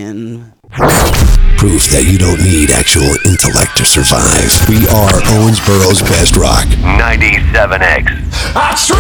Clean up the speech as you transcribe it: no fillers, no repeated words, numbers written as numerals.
man. Proof that you don't need actual intellect to survive. We are Owensboro's best rock. 97X.